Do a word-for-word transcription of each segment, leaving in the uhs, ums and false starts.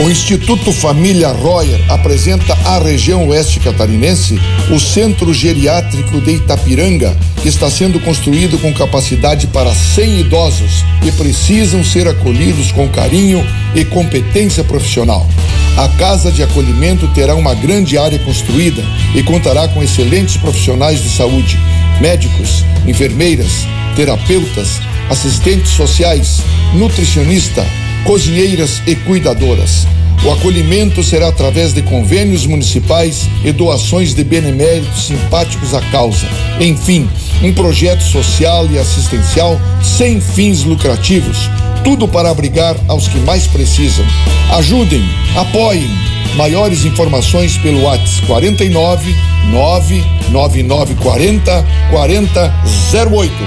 O Instituto Família Royer apresenta à região oeste catarinense o Centro Geriátrico de Itapiranga, que está sendo construído com capacidade para cem idosos que precisam ser acolhidos com carinho e competência profissional. A Casa de Acolhimento terá uma grande área construída e contará com excelentes profissionais de saúde, médicos, enfermeiras, terapeutas, assistentes sociais, nutricionista, cozinheiras e cuidadoras. O acolhimento será através de convênios municipais e doações de beneméritos simpáticos à causa. Enfim, um projeto social e assistencial sem fins lucrativos, tudo para abrigar aos que mais precisam. Ajudem, apoiem. Maiores informações pelo WhatsApp quarenta e nove, nove nove nove quarenta, quarenta zero oito.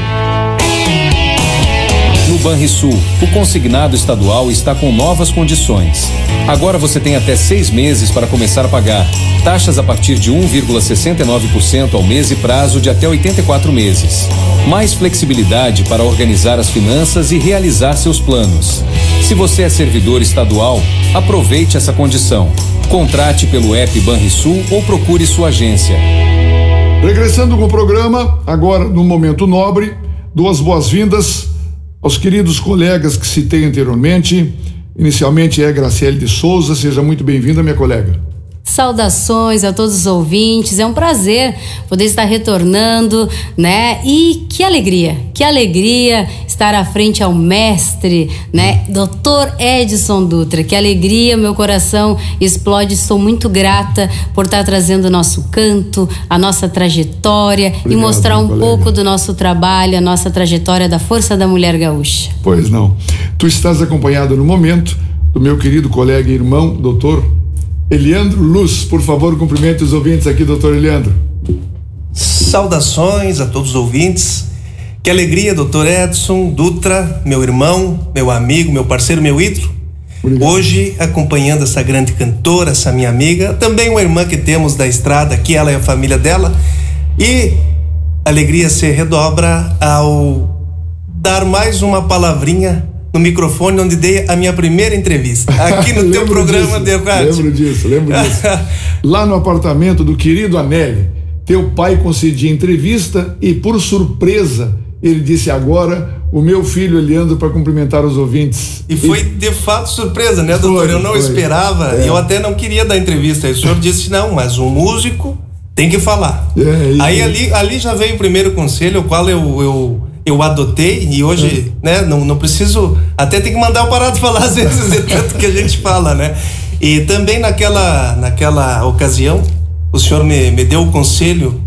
No Banrisul, o consignado estadual está com novas condições. Agora você tem até seis meses para começar a pagar. Taxas a partir de um vírgula sessenta e nove por cento ao mês e prazo de até oitenta e quatro meses. Mais flexibilidade para organizar as finanças e realizar seus planos. Se você é servidor estadual, aproveite essa condição. Contrate pelo app Banrisul ou procure sua agência. Regressando com o programa, agora no Momento Nobre, dou as boas-vindas aos queridos colegas que citei anteriormente. Inicialmente é Graciele de Souza. Seja muito bem-vinda, minha colega. Saudações a todos os ouvintes, é um prazer poder estar retornando, né? E que alegria, que alegria estar à frente ao mestre, né? doutor Edson Dutra, que alegria, meu coração explode, estou muito grata por estar trazendo o nosso canto, a nossa trajetória. Obrigado, e mostrar um colega. pouco do nosso trabalho, a nossa trajetória da Força da Mulher Gaúcha. Pois não, tu estás acompanhado no momento do meu querido colega e irmão, doutor Eliandro Luz. Por favor, cumprimente os ouvintes aqui, doutor Eliandro. Saudações a todos os ouvintes. Que alegria, doutor Edson Dutra, meu irmão, meu amigo, meu parceiro, meu ídolo. Obrigado. Hoje, acompanhando essa grande cantora, essa minha amiga, também uma irmã que temos da estrada, que ela é a família dela. E a alegria se redobra ao dar mais uma palavrinha no microfone onde dei a minha primeira entrevista aqui no teu programa de rádio. Lembro disso, lembro disso. Lá no apartamento do querido Anélio, teu pai concedia entrevista e, por surpresa, ele disse: agora o meu filho Eliandro para cumprimentar os ouvintes. E foi e... de fato surpresa, né, doutor? Foi, eu não foi. esperava, é. eu até não queria dar entrevista. Aí o senhor disse: não, mas um músico tem que falar. É, Aí ali, ali já veio o primeiro conselho, o qual eu... eu eu adotei e hoje, é. né, não, não preciso, até tem que mandar o parado falar às vezes, é tanto que a gente fala, né? E também naquela, naquela ocasião, o senhor me, me deu o conselho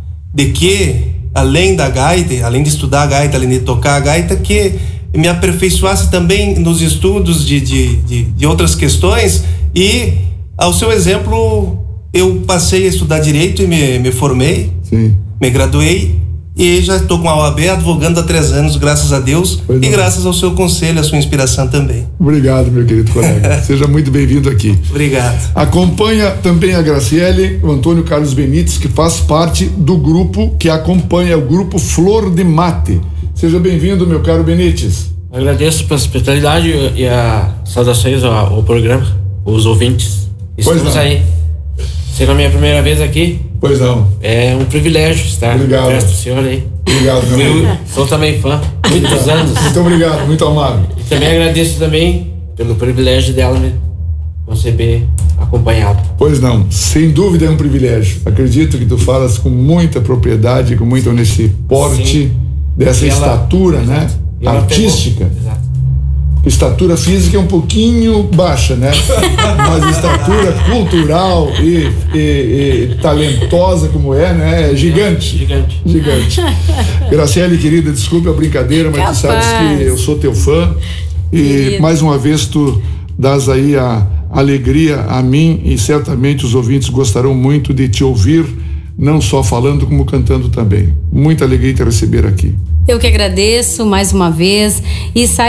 de que, além da gaita, além de estudar a gaita, além de tocar a gaita, que me aperfeiçoasse também nos estudos de, de, de, de outras questões. E, ao seu exemplo, eu passei a estudar Direito e me, me formei, Sim. me graduei. E já estou com a O A B advogando há três anos, graças a Deus, pois e não. graças ao seu conselho, à sua inspiração também. Obrigado, meu querido colega. Seja muito bem-vindo aqui. Obrigado. Acompanha também a Graciele, o Antônio Carlos Benites, que faz parte do grupo que acompanha o grupo Flor de Mate. Seja bem-vindo, meu caro Benites. Agradeço pela hospitalidade e a saudações ao, ao programa, os ouvintes. Estamos aí. Sendo a minha primeira vez aqui. Pois não. É um privilégio estar obrigado. perto do senhor aí. Obrigado, meu amigo. Sou também fã, muitos anos. Muito obrigado, muito amado. E também agradeço também pelo privilégio dela me conceber acompanhado. Pois não, sem dúvida é um privilégio. Acredito que tu falas com muita propriedade, com muito nesse porte, Sim. dessa ela, estatura, né? Artística. Pegou. Exato. Estatura física é um pouquinho baixa, né? Mas estatura cultural e, e, e talentosa como é, né? É gigante. Gigante. Gigante. Graciele, querida, desculpe a brincadeira, mas Capaz. tu sabes que eu sou teu fã. E Querido. mais uma vez tu dás aí a alegria a mim e certamente os ouvintes gostarão muito de te ouvir, não só falando como cantando também. Muita alegria te receber aqui. Eu que agradeço mais uma vez e sai